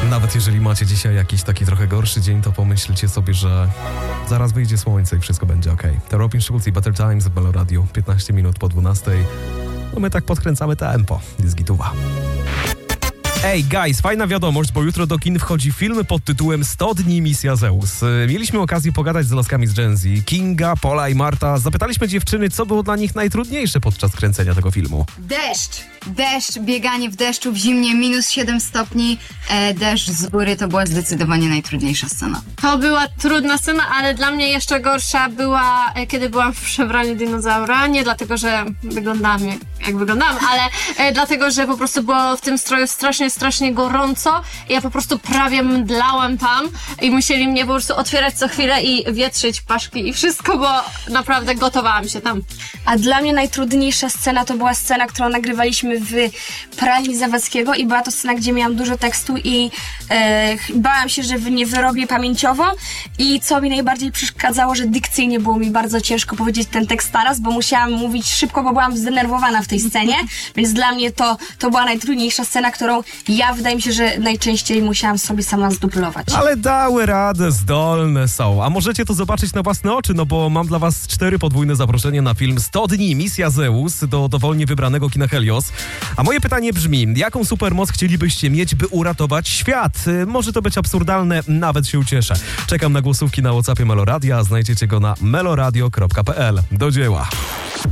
Nawet jeżeli macie dzisiaj jakiś taki trochę gorszy dzień, to pomyślcie sobie, że zaraz wyjdzie słońce i wszystko będzie okej. To Robin Schulz i Better Times w Melo Radio, 15 minut po 12. No my tak podkręcamy tempo. Jest gituwa. Ej, guys, fajna wiadomość, bo jutro do kin wchodzi film pod tytułem 100 dni Misja Zeus. Mieliśmy okazję pogadać z laskami z Gen Z, Kinga, Pola i Marta. Zapytaliśmy dziewczyny, co było dla nich najtrudniejsze podczas kręcenia tego filmu. Deszcz, bieganie w deszczu, w zimnie, minus 7 stopni, deszcz z góry, to była zdecydowanie najtrudniejsza scena. To była trudna scena, ale dla mnie jeszcze gorsza była, kiedy byłam w przebraniu dinozaura. Nie dlatego, że wyglądałam jak wyglądałam, ale dlatego, że po prostu było w tym stroju strasznie gorąco i ja po prostu prawie mdlałam tam i musieli mnie po prostu otwierać co chwilę i wietrzyć paszki i wszystko, bo naprawdę gotowałam się tam. A dla mnie najtrudniejsza scena to była scena, którą nagrywaliśmy w pralni Zawadzkiego i była to scena, gdzie miałam dużo tekstu i bałam się, że nie wyrobię pamięciowo i co mi najbardziej przeszkadzało, że dykcyjnie było mi bardzo ciężko powiedzieć ten tekst naraz, bo musiałam mówić szybko, bo byłam zdenerwowana w tej scenie, więc dla mnie to była najtrudniejsza scena, którą ja wydaje mi się, że najczęściej musiałam sobie sama zdublować. Ale dały radę, zdolne są. A możecie to zobaczyć na własne oczy, no bo mam dla was 4 podwójne zaproszenie na film 100 dni Misja Zeus do dowolnie wybranego kina Helios. A moje pytanie brzmi, jaką supermoc chcielibyście mieć, by uratować świat? Może to być absurdalne, nawet się ucieszę. Czekam na głosówki na WhatsAppie Melo Radia, a znajdziecie go na meloradio.pl. Do dzieła.